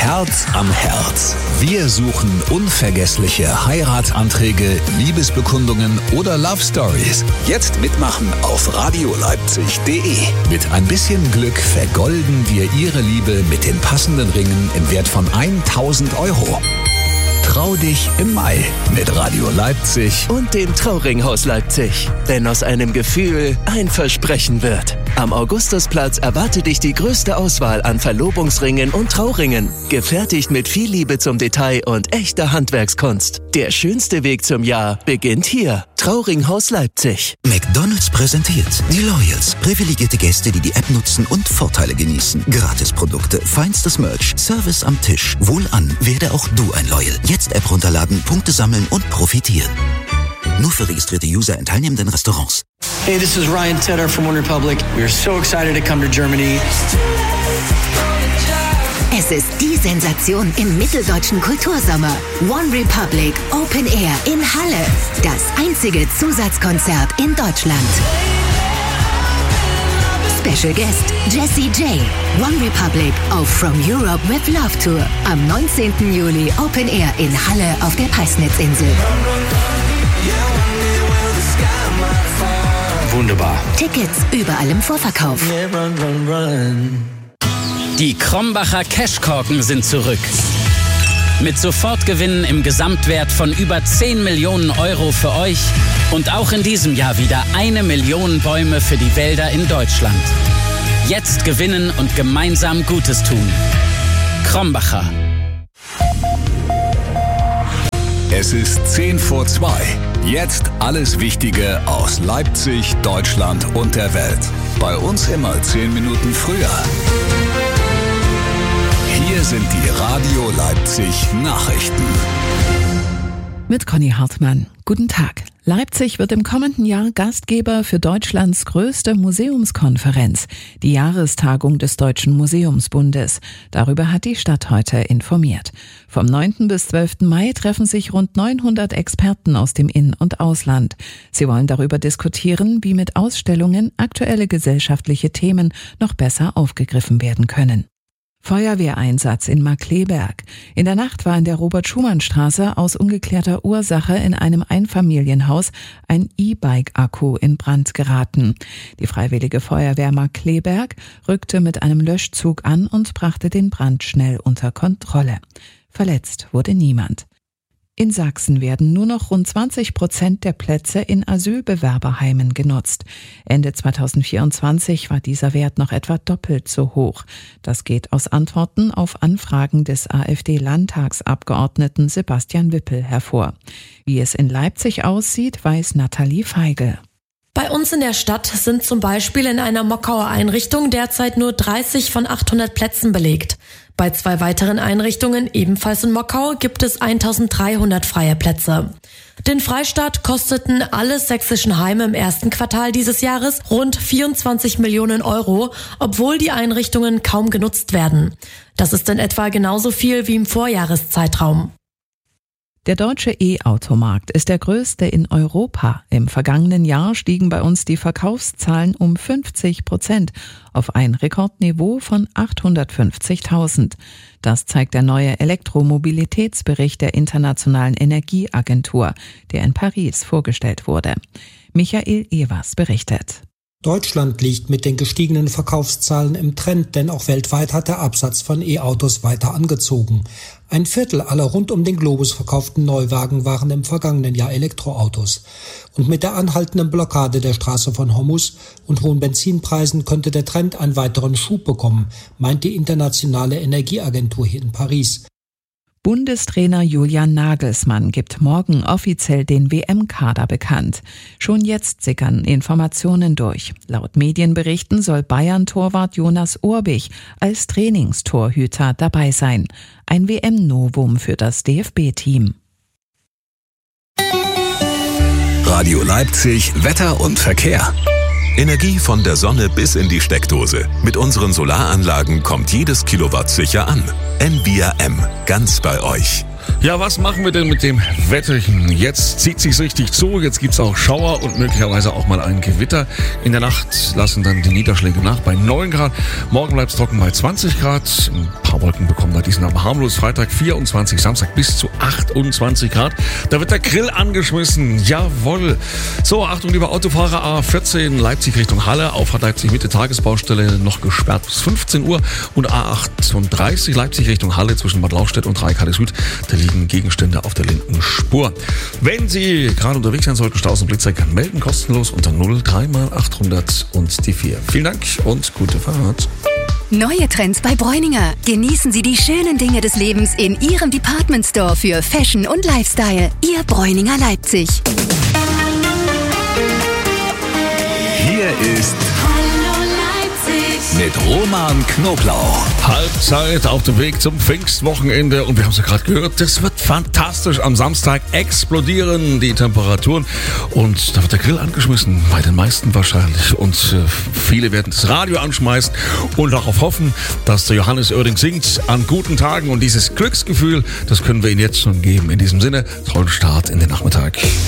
Herz am Herz. Wir suchen unvergessliche Heiratsanträge, Liebesbekundungen oder Love Stories. Jetzt mitmachen auf radioleipzig.de. Mit ein bisschen Glück vergolden wir Ihre Liebe mit den passenden Ringen im Wert von 1.000 €. Trau dich im Mai mit Radio Leipzig und dem Trauringhaus Leipzig. Denn aus einem Gefühl ein Versprechen wird. Am Augustusplatz erwartet dich die größte Auswahl an Verlobungsringen und Trauringen. Gefertigt mit viel Liebe zum Detail und echter Handwerkskunst. Der schönste Weg zum Jahr beginnt hier. Trauringhaus Leipzig. McDonald's präsentiert die Loyals. Privilegierte Gäste, die die App nutzen und Vorteile genießen. Gratisprodukte, feinstes Merch, Service am Tisch. Wohlan, werde auch du ein Loyal. Jetzt App runterladen, Punkte sammeln und profitieren. Nur für registrierte User in teilnehmenden Restaurants. Hey, this is Ryan Tedder from OneRepublic. We are so excited to come to Germany. Es ist die Sensation im mitteldeutschen Kultursommer. OneRepublic Open Air in Halle. Das einzige Zusatzkonzert in Deutschland. Special Guest Jessie J. OneRepublic auf From Europe with Love Tour. Am 19. Juli Open Air in Halle auf der Peisnitzinsel. Wunderbar. Tickets überall im Vorverkauf. Die Krombacher Cashkorken sind zurück. Mit Sofortgewinnen im Gesamtwert von über 10 Millionen € für euch und auch in diesem Jahr wieder 1 Million Bäume für die Wälder in Deutschland. Jetzt gewinnen und gemeinsam Gutes tun. Krombacher. Es ist 1:10. Jetzt alles Wichtige aus Leipzig, Deutschland und der Welt. Bei uns immer 10 Minuten früher. Hier sind die Radio Leipzig Nachrichten. Mit Conny Hartmann. Guten Tag. Leipzig wird im kommenden Jahr Gastgeber für Deutschlands größte Museumskonferenz, die Jahrestagung des Deutschen Museumsbundes. Darüber hat die Stadt heute informiert. Vom 9. bis 12. Mai treffen sich rund 900 Experten aus dem In- und Ausland. Sie wollen darüber diskutieren, wie mit Ausstellungen aktuelle gesellschaftliche Themen noch besser aufgegriffen werden können. Feuerwehreinsatz in Markkleeberg. In der Nacht war in der Robert-Schumann-Straße aus ungeklärter Ursache in einem Einfamilienhaus ein E-Bike-Akku in Brand geraten. Die Freiwillige Feuerwehr Markkleeberg rückte mit einem Löschzug an und brachte den Brand schnell unter Kontrolle. Verletzt wurde niemand. In Sachsen werden nur noch rund 20% der Plätze in Asylbewerberheimen genutzt. Ende 2024 war dieser Wert noch etwa doppelt so hoch. Das geht aus Antworten auf Anfragen des AfD-Landtagsabgeordneten Sebastian Wippel hervor. Wie es in Leipzig aussieht, weiß Nathalie Feigl. Bei uns in der Stadt sind zum Beispiel in einer Mockauer Einrichtung derzeit nur 30 von 800 Plätzen belegt. Bei 2 weiteren Einrichtungen, ebenfalls in Mockau, gibt es 1300 freie Plätze. Den Freistaat kosteten alle sächsischen Heime im ersten Quartal dieses Jahres rund 24 Millionen €, obwohl die Einrichtungen kaum genutzt werden. Das ist in etwa genauso viel wie im Vorjahreszeitraum. Der deutsche E-Automarkt ist der größte in Europa. Im vergangenen Jahr stiegen bei uns die Verkaufszahlen um 50% auf ein Rekordniveau von 850.000. Das zeigt der neue Elektromobilitätsbericht der Internationalen Energieagentur, der in Paris vorgestellt wurde. Michael Evers berichtet. Deutschland liegt mit den gestiegenen Verkaufszahlen im Trend, denn auch weltweit hat der Absatz von E-Autos weiter angezogen. 1/4 aller rund um den Globus verkauften Neuwagen waren im vergangenen Jahr Elektroautos. Und mit der anhaltenden Blockade der Straße von Hormuz und hohen Benzinpreisen könnte der Trend einen weiteren Schub bekommen, meint die Internationale Energieagentur hier in Paris. Bundestrainer Julian Nagelsmann gibt morgen offiziell den WM-Kader bekannt. Schon jetzt sickern Informationen durch. Laut Medienberichten soll Bayern-Torwart Jonas Urbich als Trainingstorhüter dabei sein. Ein WM-Novum für das DFB-Team. Radio Leipzig, Wetter und Verkehr. Energie von der Sonne bis in die Steckdose. Mit unseren Solaranlagen kommt jedes Kilowatt sicher an. NBRM, ganz bei euch. Ja, was machen wir denn mit dem Wetterchen? Jetzt zieht sich's richtig zu, jetzt gibt's auch Schauer und möglicherweise auch mal ein Gewitter. In der Nacht lassen dann die Niederschläge nach bei 9 Grad. Morgen bleibt's trocken bei 20 Grad. Ein paar Wolken bekommen wir diesen aber harmlos. Freitag 24, Samstag bis zu 28 Grad. Da wird der Grill angeschmissen. Jawohl. So, Achtung, lieber Autofahrer, A14 Leipzig Richtung Halle. Auffahrt Leipzig Mitte, Tagesbaustelle noch gesperrt bis 15 Uhr. Und A38 Leipzig Richtung Halle zwischen Bad Lauchstädt und Reikhalle Süd. Da liegen Gegenstände auf der linken Spur. Wenn Sie gerade unterwegs sein sollten, Staus und Blitzer, melden kostenlos unter 03 mal 800 und die 4. Vielen Dank und gute Fahrt. Neue Trends bei Bräuninger. Genießen Sie die schönen Dinge des Lebens in Ihrem Department Store für Fashion und Lifestyle. Ihr Bräuninger Leipzig. Hier ist mit Roman Knoblauch. Halbzeit auf dem Weg zum Pfingstwochenende und wir haben es ja gerade gehört, das wird fantastisch. Am Samstag explodieren die Temperaturen und da wird der Grill angeschmissen, bei den meisten wahrscheinlich. Und viele werden das Radio anschmeißen und darauf hoffen, dass der Johannes Oerding singt an guten Tagen. Und dieses Glücksgefühl, das können wir Ihnen jetzt schon geben. In diesem Sinne, tollen Start in den Nachmittag.